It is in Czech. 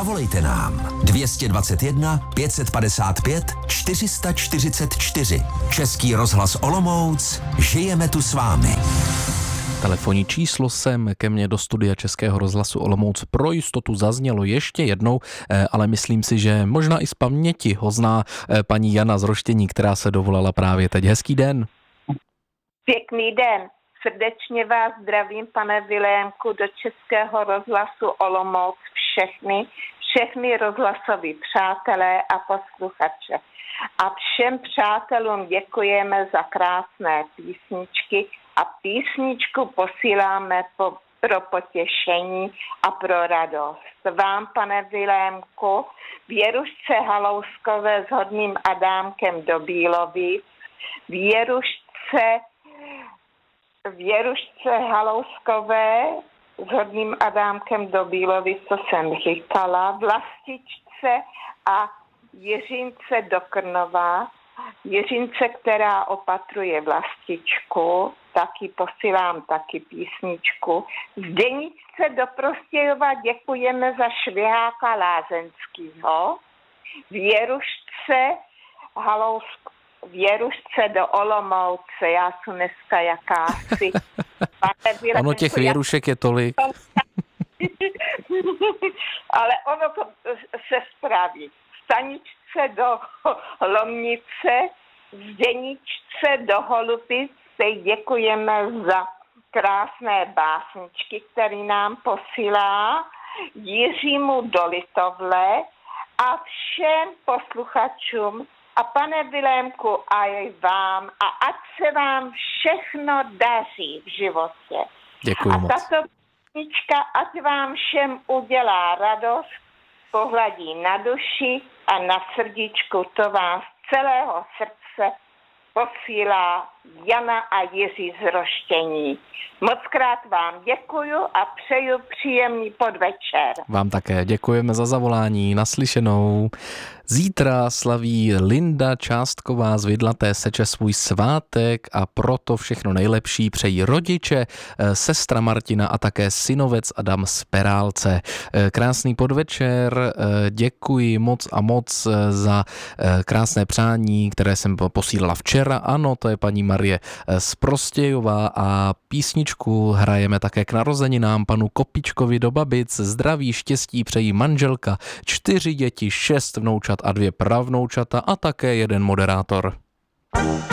Zavolejte nám 221 555 444. Český rozhlas Olomouc, žijeme tu s vámi. Telefonní číslo sem ke mně do studia Českého rozhlasu Olomouc pro jistotu zaznělo ještě jednou, ale myslím si, že možná i z paměti ho zná paní Jana z Roštění, která se dovolala právě teď. Hezký den. Pěkný den. Srdečně vás zdravím, pane Vilémku, do Českého rozhlasu Olomouc všechny rozhlasoví přátelé a posluchače. A všem přátelům děkujeme za krásné písničky a písničku posíláme pro potěšení a pro radost. Vám, pane Vilémku, Věrušce Halouskové s hodným Adámkem do Bílovic, Věrušce Halouskové s hodným Adámkem do Bílovic, co jsem říkala, Vlastičce a Jiřince do Krnova, Jiřince, která opatruje Vlastičku, taky posílám taky písničku. Zdeničce do Prostějova děkujeme za Šviháka Lázeňskýho, Věrušce do Olomouce, já jsem dneska jakási. Ono těch věrušek je tolik. Ale ono to se spraví. Staničce do Lomnice, Zdeničce do Holubic, děkujeme za krásné básničky, které nám posílá, Jiřímu do Litovle a všem posluchačům. A pane Vilémku, a i vám, a ať se vám všechno daří v životě. Děkuji moc. A tato písnička, ať vám všem udělá radost, pohladí na duši a na srdíčku, to vám z celého srdce posílá Jana a Jiří z Roštění. Mockrát vám děkuju a přeju příjemný podvečer. Vám také děkujeme za zavolání, naslyšenou. Zítra slaví Linda Částková z Vidlaté Seče svůj svátek a proto všechno nejlepší přejí rodiče, sestra Martina a také synovec Adam z Perálce. Krásný podvečer, děkuji moc a moc za krásné přání, které jsem posílala včera. Ano, to je paní Marie z Prostějova a písničku hrajeme také k narozeninám panu Kopičkovi do Babic. Zdraví, štěstí přejí manželka, 4 děti, 6 vnoučat a 2 pravnoučata a také 1 moderátor.